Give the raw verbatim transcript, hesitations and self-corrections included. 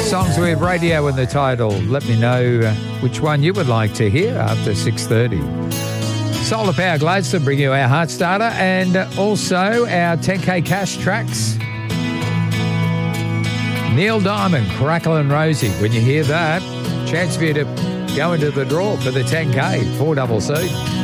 Songs with radio in the title. Let me know uh, which one you would like to hear after six thirty. Solar Power Gladstone bring you our Heart Starter and also our ten K cash tracks. Neil Diamond, Crackle and Rosie. When you hear that, chance for you to go into the draw for the ten K, four C C.